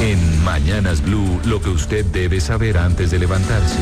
En Mañanas Blue, lo que usted debe saber antes de levantarse.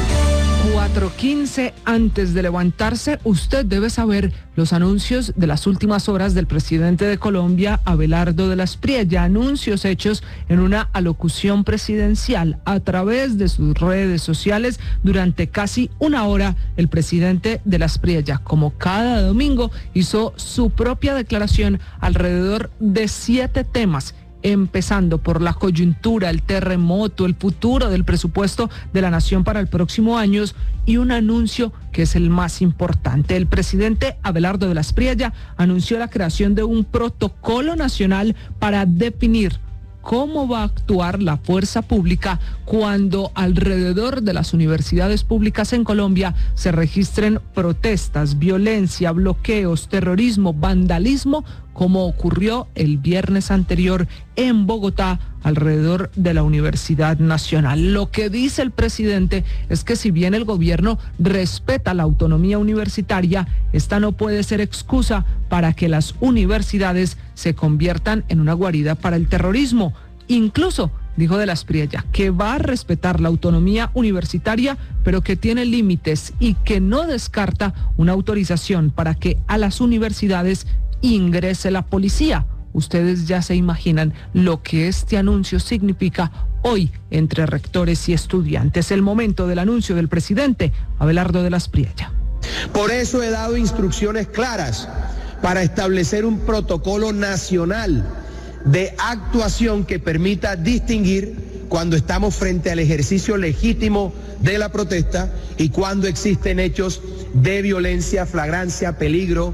4:15, antes de levantarse, usted debe saber los anuncios de las últimas horas del presidente de Colombia, Abelardo de la Espriella, anuncios hechos en una alocución presidencial a través de sus redes sociales durante casi una hora. El presidente de la Espriella, como cada domingo, hizo su propia declaración alrededor de 7 temas, empezando por la coyuntura, el terremoto, el futuro del presupuesto de la nación para el próximo año y un anuncio que es el más importante. El presidente Abelardo de la Espriella anunció la creación de un protocolo nacional para definir cómo va a actuar la fuerza pública cuando alrededor de las universidades públicas en Colombia se registren protestas, violencia, bloqueos, terrorismo, vandalismo, como ocurrió el viernes anterior en Bogotá alrededor de la Universidad Nacional. Lo que dice el presidente es que si bien el gobierno respeta la autonomía universitaria, esta no puede ser excusa para que las universidades se conviertan en una guarida para el terrorismo. Incluso dijo de la Espriella que va a respetar la autonomía universitaria, pero que tiene límites y que no descarta una autorización para que a las universidades ingrese la policía. Ustedes ya se imaginan lo que este anuncio significa hoy entre rectores y estudiantes. El momento del anuncio del presidente Abelardo de la Espriella. Por eso he dado instrucciones claras para establecer un protocolo nacional de actuación que permita distinguir cuando estamos frente al ejercicio legítimo de la protesta y cuando existen hechos de violencia, flagrancia, peligro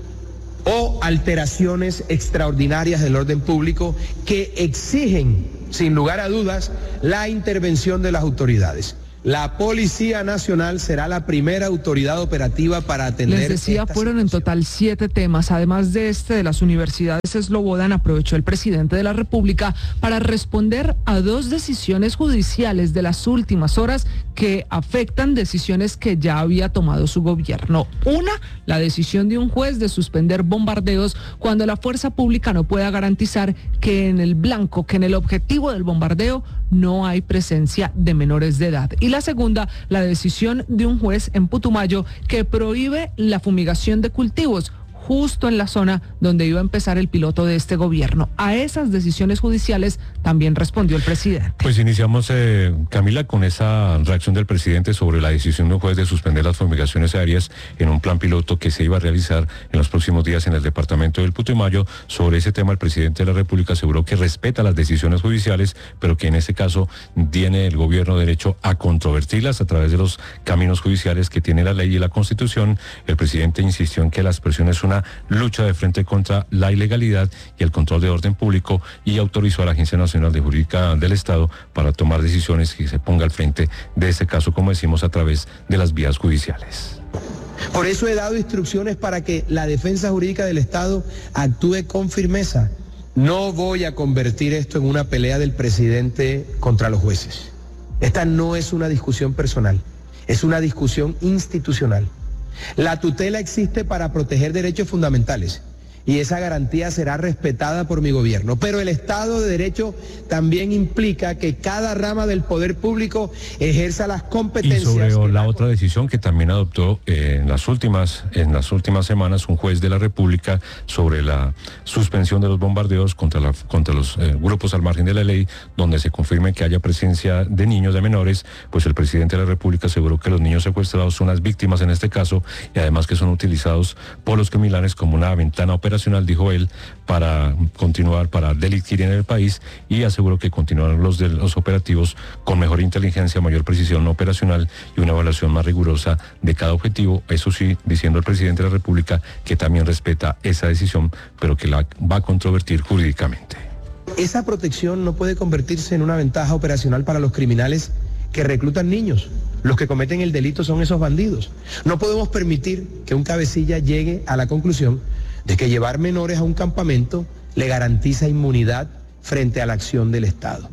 o alteraciones extraordinarias del orden público que exigen, sin lugar a dudas, la intervención de las autoridades. La Policía Nacional será la primera autoridad operativa para atender. Les decía, fueron en total 7 temas. Además de este de las universidades Slobodan, aprovechó el presidente de la República para responder a 2 decisiones judiciales de las últimas horas que afectan decisiones que ya había tomado su gobierno. Una, la decisión de un juez de suspender bombardeos cuando la fuerza pública no pueda garantizar que en el blanco, que en el objetivo del bombardeo no hay presencia de menores de edad. Y la segunda, la decisión de un juez en Putumayo que prohíbe la fumigación de cultivos justo en la zona donde iba a empezar el piloto de este gobierno. A esas decisiones judiciales también respondió el presidente. Pues iniciamos, Camila, con esa reacción del presidente sobre la decisión de un juez de suspender las fumigaciones aéreas en un plan piloto que se iba a realizar en los próximos días en el departamento del Putumayo. Sobre ese tema, el presidente de la República aseguró que respeta las decisiones judiciales, pero que en este caso tiene el gobierno derecho a controvertirlas a través de los caminos judiciales que tiene la ley y la Constitución. El presidente insistió en que la expresión es una lucha de frente contra la ilegalidad y el control de orden público y autorizó a la Agencia Nacional de Jurídica del Estado para tomar decisiones que se ponga al frente de este caso, como decimos, a través de las vías judiciales. Por eso he dado instrucciones para que la defensa jurídica del Estado actúe con firmeza. No voy a convertir esto en una pelea del presidente contra los jueces. Esta no es una discusión personal, es una discusión institucional. La tutela existe para proteger derechos fundamentales y esa garantía será respetada por mi gobierno. Pero el Estado de Derecho también implica que cada rama del poder público ejerza las competencias. Y sobre la otra decisión que también adoptó en las últimas semanas un juez de la República sobre la suspensión de los bombardeos contra los grupos al margen de la ley, donde se confirme que haya presencia de niños, de menores, pues el presidente de la República aseguró que los niños secuestrados son las víctimas en este caso y además que son utilizados por los criminales como una ventana operacional, dijo él, para continuar, para delinquir en el país, y aseguró que continuarán los operativos con mejor inteligencia, mayor precisión operacional y una evaluación más rigurosa de cada objetivo. Eso sí, diciendo el presidente de la República que también respeta esa decisión, pero que la va a controvertir jurídicamente. Esa protección no puede convertirse en una ventaja operacional para los criminales que reclutan niños. Los que cometen el delito son esos bandidos. No podemos permitir que un cabecilla llegue a la conclusión de que llevar menores a un campamento le garantiza inmunidad frente a la acción del Estado.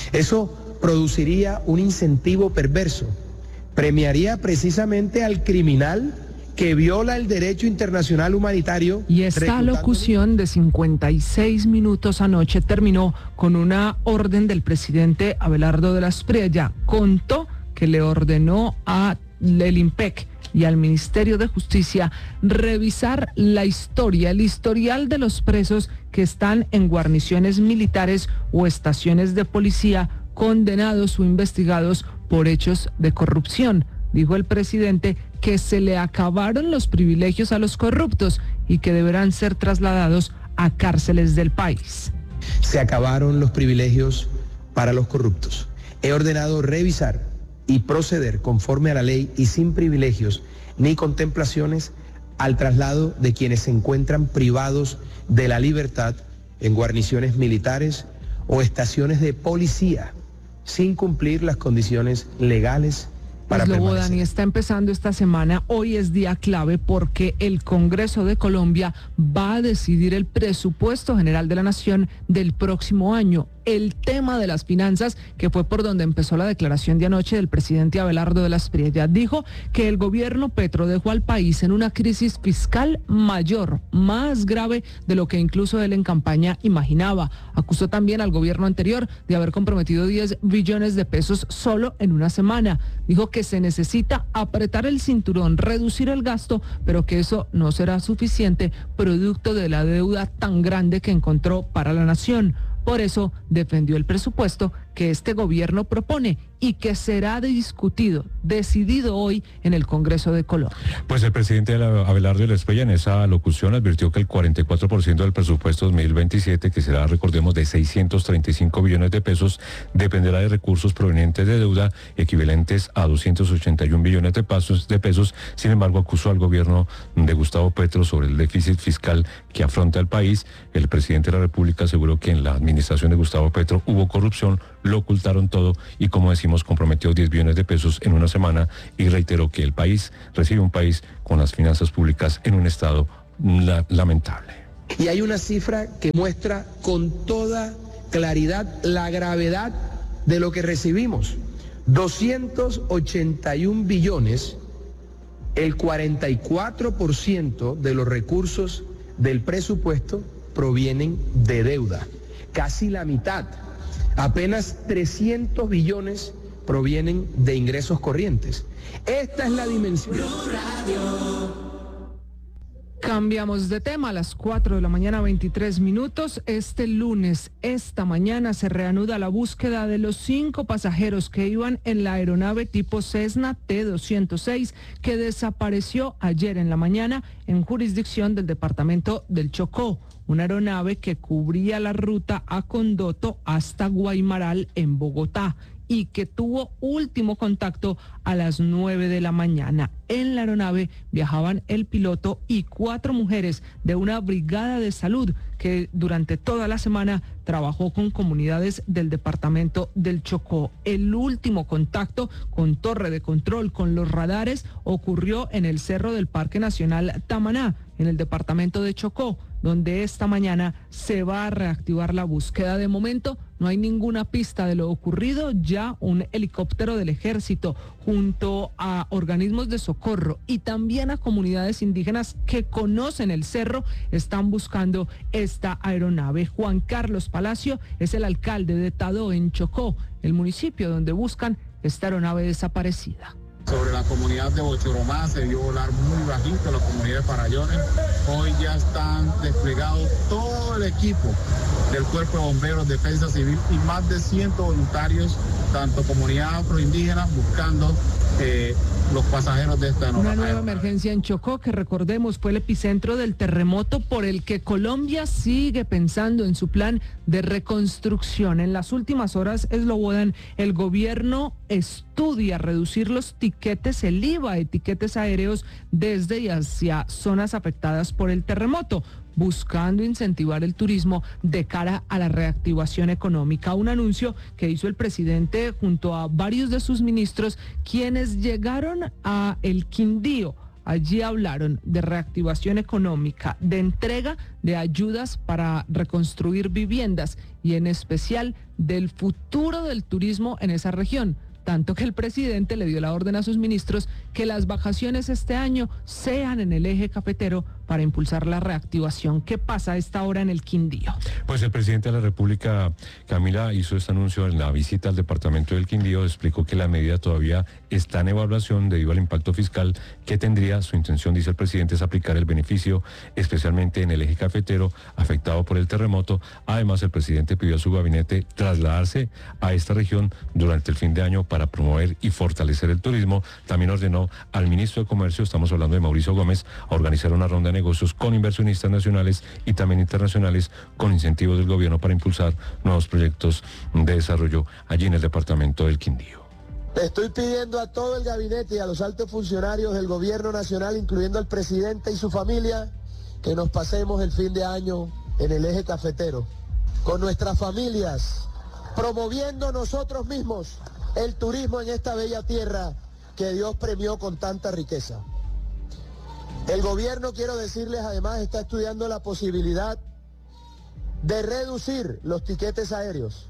Eso produciría un incentivo perverso. Premiaría precisamente al criminal que viola el derecho internacional humanitario. Y esta locución de 56 minutos anoche terminó con una orden del presidente Abelardo de la Espriella. Contó que le ordenó a el IMPEC y al Ministerio de Justicia revisar el historial de los presos que están en guarniciones militares o estaciones de policía condenados o investigados por hechos de corrupción. Dijo el presidente que se le acabaron los privilegios a los corruptos y que deberán ser trasladados a cárceles del país. Se acabaron los privilegios para los corruptos. He ordenado revisar y proceder conforme a la ley y sin privilegios ni contemplaciones al traslado de quienes se encuentran privados de la libertad en guarniciones militares o estaciones de policía sin cumplir las condiciones legales para permanecer. Dani, está empezando esta semana. Hoy es día clave porque el Congreso de Colombia va a decidir el presupuesto general de la Nación del próximo año. El tema de las finanzas, que fue por donde empezó la declaración de anoche del presidente Abelardo de la Espriella, dijo que el gobierno Petro dejó al país en una crisis fiscal mayor, más grave de lo que incluso él en campaña imaginaba. Acusó también al gobierno anterior de haber comprometido 10 billones de pesos solo en una semana. Dijo que se necesita apretar el cinturón, reducir el gasto, pero que eso no será suficiente producto de la deuda tan grande que encontró para la nación. Por eso defendió el presupuesto que este gobierno propone y que será decidido hoy en el Congreso de Colombia. Pues el presidente Abelardo de la Espriella en esa locución advirtió que el 44% del presupuesto 2027, que será, recordemos, de 635 billones de pesos, dependerá de recursos provenientes de deuda equivalentes a 281 billones de pesos. Sin embargo, acusó al gobierno de Gustavo Petro sobre el déficit fiscal que afronta el país. El presidente de la República aseguró que en la administración de Gustavo Petro hubo corrupción, lo ocultaron todo y, como decimos, comprometió 10 billones de pesos en una semana y reiteró que el país recibe un país con las finanzas públicas en un estado lamentable. Y hay una cifra que muestra con toda claridad la gravedad de lo que recibimos. 281 billones, el 44% de los recursos del presupuesto provienen de deuda, casi la mitad. Apenas 300 billones provienen de ingresos corrientes. Esta es la dimensión. Cambiamos de tema a las 4 de la mañana, 23 minutos. Este lunes, esta mañana, se reanuda la búsqueda de los 5 pasajeros que iban en la aeronave tipo Cessna T-206 que desapareció ayer en la mañana en jurisdicción del departamento del Chocó. Una aeronave que cubría la ruta a Condoto hasta Guaymaral en Bogotá y que tuvo último contacto a las 9 de la mañana. En la aeronave viajaban el piloto y 4 mujeres de una brigada de salud que durante toda la semana trabajó con comunidades del departamento del Chocó. El último contacto con torre de control, con los radares, ocurrió en el cerro del Parque Nacional Tamaná, en el departamento de Chocó, donde esta mañana se va a reactivar la búsqueda. De momento no hay ninguna pista de lo ocurrido. Ya un helicóptero del ejército junto a organismos de socorro y también a comunidades indígenas que conocen el cerro están buscando esta aeronave. Juan Carlos Palacio es el alcalde de Tadó, en Chocó, el municipio donde buscan esta aeronave desaparecida. Sobre la comunidad de Bochoromá se vio volar muy bajito, la comunidad de Farallones. Hoy ya están desplegados todo el equipo del Cuerpo de Bomberos, Defensa Civil y más de 100 voluntarios, tanto comunidad afroindígena, buscando los pasajeros de esta Una nueva emergencia en Chocó, que recordemos fue el epicentro del terremoto por el que Colombia sigue pensando en su plan de reconstrucción. En las últimas horas, Eslobodan, el gobierno estudia reducir los tiquetes, el IVA de tiquetes aéreos desde y hacia zonas afectadas por el terremoto, buscando incentivar el turismo de cara a la reactivación económica. Un anuncio que hizo el presidente junto a varios de sus ministros, quienes llegaron a El Quindío. Allí hablaron de reactivación económica, de entrega de ayudas para reconstruir viviendas y en especial del futuro del turismo en esa región. tanto que el presidente le dio la orden a sus ministros que las vacaciones este año sean en el eje cafetero para impulsar la reactivación. ¿Qué pasa a esta hora en el Quindío? Pues el presidente de la República, Camila, hizo este anuncio en la visita al departamento del Quindío, explicó que la medida todavía está en evaluación debido al impacto fiscal que tendría. Su intención, dice el presidente, es aplicar el beneficio, especialmente en el eje cafetero afectado por el terremoto. Además, el presidente pidió a su gabinete trasladarse a esta región durante el fin de año para promover y fortalecer el turismo. También ordenó al ministro de Comercio, estamos hablando de Mauricio Gómez, a organizar una ronda de negocios con inversionistas nacionales y también internacionales con incentivos del gobierno para impulsar nuevos proyectos de desarrollo allí en el departamento del Quindío. Le estoy pidiendo a todo el gabinete y a los altos funcionarios del gobierno nacional, incluyendo al presidente y su familia, que nos pasemos el fin de año en el eje cafetero, con nuestras familias, promoviendo nosotros mismos el turismo en esta bella tierra que Dios premió con tanta riqueza. El gobierno, quiero decirles, además está estudiando la posibilidad de reducir los tiquetes aéreos,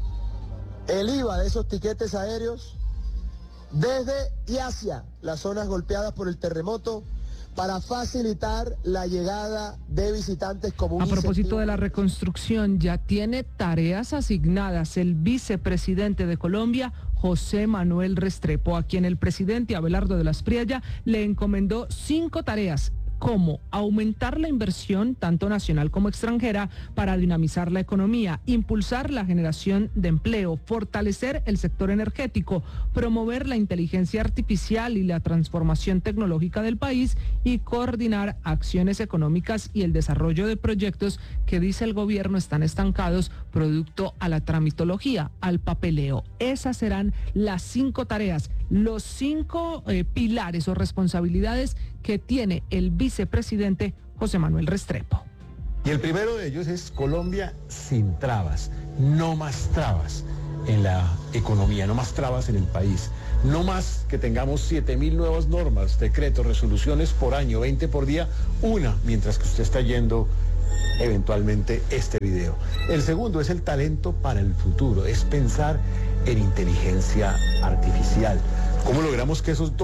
el IVA de esos tiquetes aéreos desde y hacia las zonas golpeadas por el terremoto para facilitar la llegada de visitantes como un A propósito incentivo. de la reconstrucción, ya tiene tareas asignadas el vicepresidente de Colombia, José Manuel Restrepo, a quien el presidente Abelardo de la Espriella le encomendó 5 tareas, como aumentar la inversión, tanto nacional como extranjera, para dinamizar la economía, impulsar la generación de empleo, fortalecer el sector energético, promover la inteligencia artificial y la transformación tecnológica del país y coordinar acciones económicas y el desarrollo de proyectos que, dice el gobierno, están estancados producto a la tramitología, al papeleo. Esas serán las 5 tareas, los 5 pilares o responsabilidades que tiene el vicepresidente José Manuel Restrepo. Y el primero de ellos es Colombia sin trabas, no más trabas en la economía, no más trabas en el país, no más que tengamos 7.000 nuevas normas, decretos, resoluciones por año, 20 por día, una mientras que usted está yendo eventualmente este video. El segundo es el talento para el futuro, es pensar en inteligencia artificial. ¿Cómo logramos que esos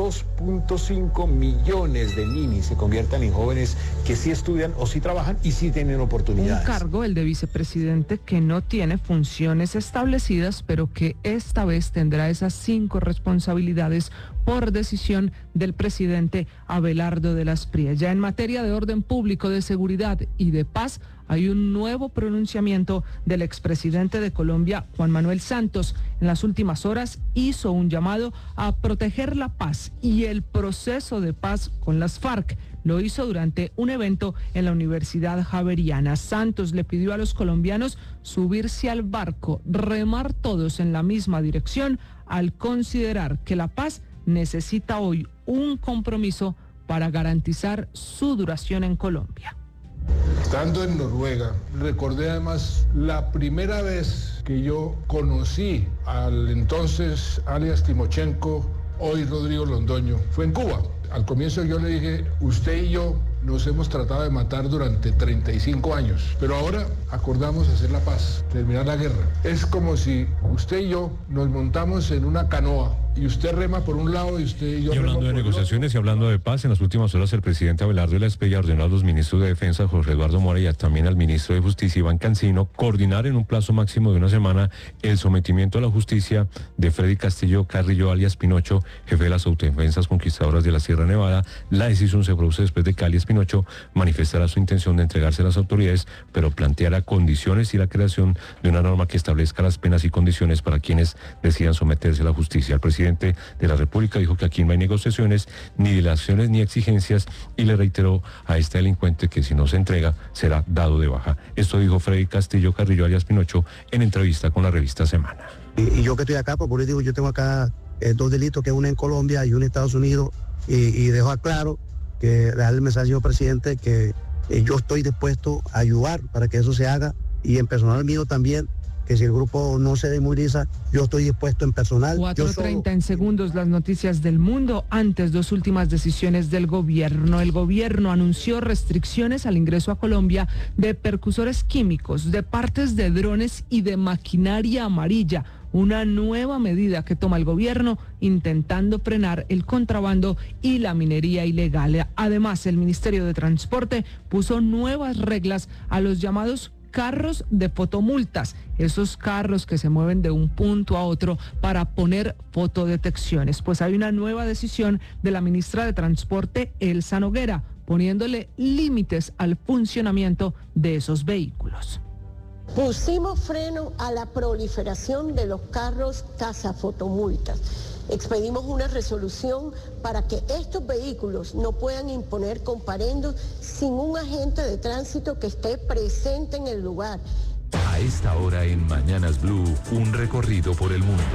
2.5 millones de ninis se conviertan en jóvenes que sí estudian o sí trabajan y sí tienen oportunidades? Un cargo, el de vicepresidente, que no tiene funciones establecidas, pero que esta vez tendrá esas 5 responsabilidades por decisión del presidente Abelardo de la Espriella. En materia de orden público, de seguridad y de paz, hay un nuevo pronunciamiento del expresidente de Colombia, Juan Manuel Santos. En las últimas horas hizo un llamado a proteger la paz y el proceso de paz con las FARC. Lo hizo durante un evento en la Universidad Javeriana. Santos le pidió a los colombianos subirse al barco, remar todos en la misma dirección, al considerar que la paz necesita hoy un compromiso para garantizar su duración en Colombia. Estando en Noruega, recordé además la primera vez que yo conocí al entonces alias Timochenko, hoy Rodrigo Londoño, fue en Cuba. Al comienzo yo le dije, usted y yo nos hemos tratado de matar durante 35 años, pero ahora acordamos hacer la paz, terminar la guerra. Es como si usted y yo nos montamos en una canoa y usted rema por un lado y usted y yo. Y hablando de negociaciones y hablando de paz, en las últimas horas el presidente Abelardo de la Espriella ordenó a los ministros de Defensa, Jorge Eduardo Mora, y también al ministro de Justicia, Iván Cancino, coordinar en un plazo máximo de una semana el sometimiento a la justicia de Freddy Castillo Carrillo, alias Pinocho, jefe de las autodefensas conquistadoras de la Sierra Nevada. La decisión se produce después de que alias Pinocho manifestará su intención de entregarse a las autoridades, pero planteará condiciones y la creación de una norma que establezca las penas y condiciones para quienes decidan someterse a la justicia. El presidente de la República dijo que aquí no hay negociaciones, ni dilaciones, ni exigencias, y le reiteró a este delincuente que si no se entrega, será dado de baja. Esto dijo Freddy Castillo Carrillo, alias Pinocho, en entrevista con la revista Semana. Y yo que estoy acá, por digo, yo tengo acá 2 delitos, que uno en Colombia y uno en Estados Unidos, y dejo claro que darle el mensaje al presidente que yo estoy dispuesto a ayudar para que eso se haga, y en personal mío también, que si el grupo no se desmoviliza, yo estoy dispuesto en personal. 4:30 en segundos, las noticias del mundo. Antes, 2 últimas decisiones del gobierno. El gobierno anunció restricciones al ingreso a Colombia de percusores químicos, de partes de drones y de maquinaria amarilla una nueva medida que toma el gobierno intentando frenar el contrabando y la minería ilegal. Además, el Ministerio de Transporte puso nuevas reglas a los llamados carros de fotomultas, esos carros que se mueven de un punto a otro para poner fotodetecciones. Pues hay una nueva decisión de la ministra de Transporte, Elsa Noguera, poniéndole límites al funcionamiento de esos vehículos. Pusimos freno a la proliferación de los carros cazafotomultas. Expedimos una resolución para que estos vehículos no puedan imponer comparendos sin un agente de tránsito que esté presente en el lugar. A esta hora en Mañanas Blue, un recorrido por el mundo.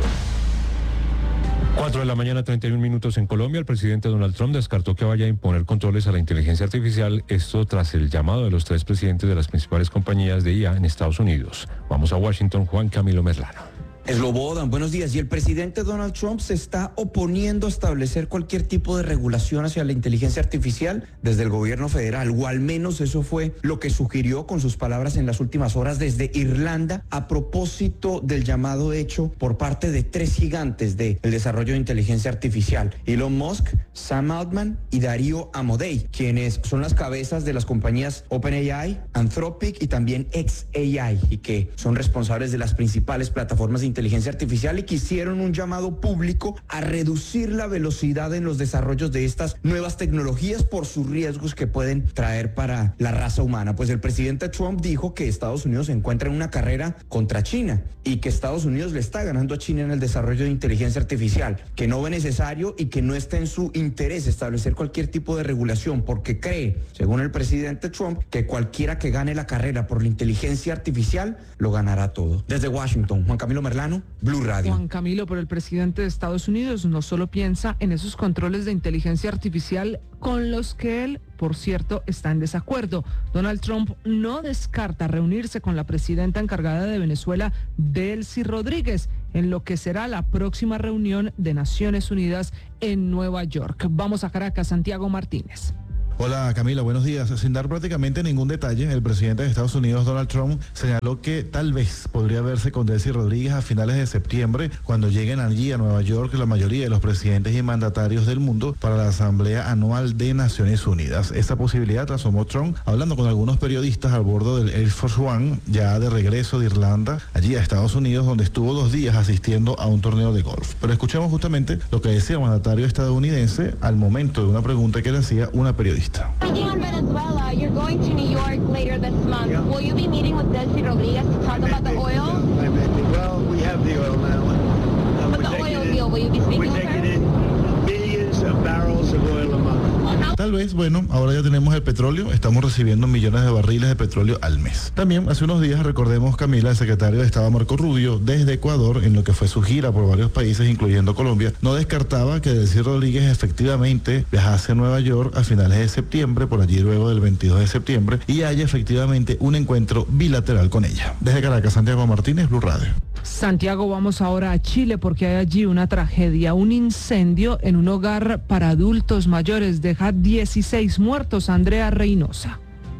4 de la mañana, 31 minutos en Colombia. El presidente Donald Trump descartó que vaya a imponer controles a la inteligencia artificial, esto tras el llamado de los 3 presidentes de las principales compañías de IA en Estados Unidos. Vamos a Washington, Juan Camilo Merlano. Slobodan, buenos días. Y el presidente Donald Trump se está oponiendo a establecer cualquier tipo de regulación hacia la inteligencia artificial desde el gobierno federal, o al menos eso fue lo que sugirió con sus palabras en las últimas horas desde Irlanda a propósito del llamado hecho por parte de 3 gigantes del desarrollo de inteligencia artificial: Elon Musk, Sam Altman y Darío Amodei, quienes son las cabezas de las compañías OpenAI, Anthropic y también xAI, y que son responsables de las principales plataformas de inteligencia artificial, y que hicieron un llamado público a reducir la velocidad en los desarrollos de estas nuevas tecnologías por sus riesgos que pueden traer para la raza humana. Pues el presidente Trump dijo que Estados Unidos se encuentra en una carrera contra China y que Estados Unidos le está ganando a China en el desarrollo de inteligencia artificial, que no ve necesario y que no está en su interés establecer cualquier tipo de regulación, porque cree, según el presidente Trump, que cualquiera que gane la carrera por la inteligencia artificial lo ganará todo. Desde Washington, Juan Camilo Merlano, Blue Radio. Juan Camilo, pero el presidente de Estados Unidos no solo piensa en esos controles de inteligencia artificial con los que él, por cierto, está en desacuerdo. Donald Trump no descarta reunirse con la presidenta encargada de Venezuela, Delcy Rodríguez, en lo que será la próxima reunión de Naciones Unidas en Nueva York. Vamos a Caracas, Santiago Martínez. Hola Camila, buenos días. Sin dar prácticamente ningún detalle, el presidente de Estados Unidos, Donald Trump, señaló que tal vez podría verse con Delcy Rodríguez a finales de septiembre, cuando lleguen allí a Nueva York la mayoría de los presidentes y mandatarios del mundo para la Asamblea Anual de Naciones Unidas. Esta posibilidad transformó Trump hablando con algunos periodistas a bordo del Air Force One, ya de regreso de Irlanda, allí a Estados Unidos, donde estuvo 2 días asistiendo a un torneo de golf. Pero escuchemos justamente lo que decía el mandatario estadounidense al momento de una pregunta que le hacía una periodista. Speaking on Venezuela, you're going to New York later this month. Yeah. Will you be meeting with Delcy Rodríguez to talk about the oil? Well, we have the oil now. But the oil deal, will you be speaking with her? We're taking in billions of barrels of oil a month. Tal vez, bueno, ahora ya tenemos el petróleo, estamos recibiendo millones de barriles de petróleo al mes. También, hace unos días, recordemos, Camila, el secretario de Estado Marco Rubio, desde Ecuador, en lo que fue su gira por varios países, incluyendo Colombia, no descartaba que Delcy Rodríguez efectivamente viajase a Nueva York a finales de septiembre, por allí luego del 22 de septiembre, y haya efectivamente un encuentro bilateral con ella. Desde Caracas, Santiago Martínez, Blue Radio. Santiago, vamos ahora a Chile porque hay allí una tragedia, un incendio en un hogar para adultos mayores, deja 16 muertos. Andrea Reynosa.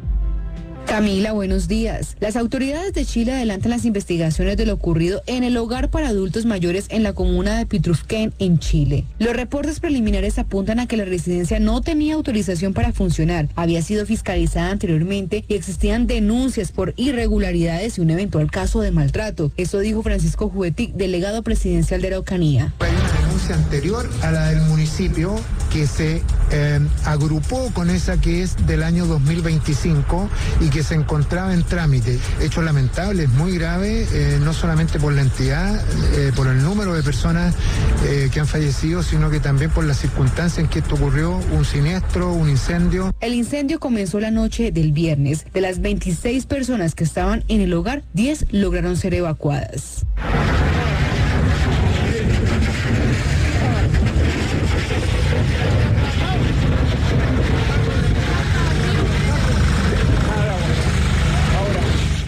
Camila, buenos días. Las autoridades de Chile adelantan las investigaciones de lo ocurrido en el hogar para adultos mayores en la comuna de Pitrufquén, en Chile. Los reportes preliminares apuntan a que la residencia no tenía autorización para funcionar, había sido fiscalizada anteriormente y existían denuncias por irregularidades y un eventual caso de maltrato. Eso dijo Francisco Juetic, delegado presidencial de Araucanía. Hay una denuncia anterior a la del municipio que se agrupó con esa que es del año 2025 y que se encontraba en trámite. Hecho lamentable, es muy grave, no solamente por la entidad, por el número de personas que han fallecido, sino que también por las circunstancias en que esto ocurrió, un siniestro, un incendio. El incendio comenzó la noche del viernes. De las 26 personas que estaban en el hogar, 10 lograron ser evacuadas.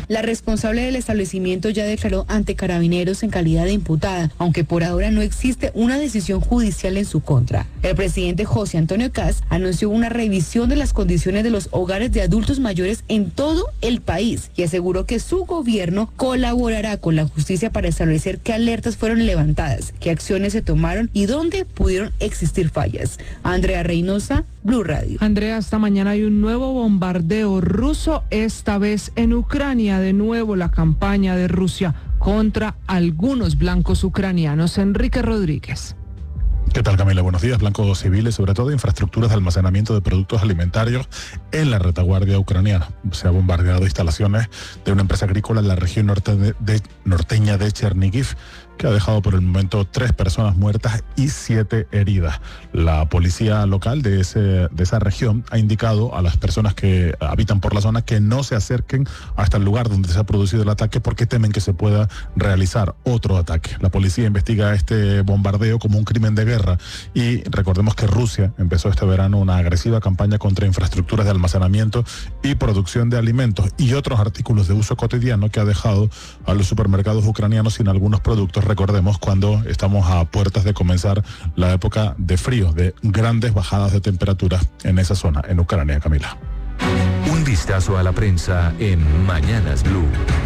La responsable del establecimiento ya declaró ante Carabineros en calidad de imputada, aunque por ahora no existe una decisión judicial en su contra. El presidente José Antonio Kast anunció una revisión de las condiciones de los hogares de adultos mayores en todo el país y aseguró que su gobierno colaborará con la justicia para establecer qué alertas fueron levantadas, qué acciones se tomaron y dónde pudieron existir fallas. Andrea Reynosa, Blue Radio. Andrea, esta mañana hay un nuevo bombardeo ruso, esta vez en Ucrania. De nuevo la campaña de Rusia contra algunos blancos ucranianos. Enrique Rodríguez. ¿Qué tal, Camila? Buenos días. Blancos civiles, sobre todo infraestructuras de almacenamiento de productos alimentarios en la retaguardia ucraniana. Se ha bombardeado instalaciones de una empresa agrícola en la región norteña de Chernihiv, que ha dejado por el momento 3 personas muertas y 7 heridas. La policía local de esa región ha indicado a las personas que habitan por la zona que no se acerquen hasta el lugar donde se ha producido el ataque porque temen que se pueda realizar otro ataque. La policía investiga este bombardeo como un crimen de guerra y recordemos que Rusia empezó este verano una agresiva campaña contra infraestructuras de almacenamiento y producción de alimentos y otros artículos de uso cotidiano que ha dejado a los supermercados ucranianos sin algunos productos. Recordemos cuando estamos a puertas de comenzar la época de frío, de grandes bajadas de temperaturas en esa zona, en Ucrania, Camila. Un vistazo a la prensa en Mañanas Blue.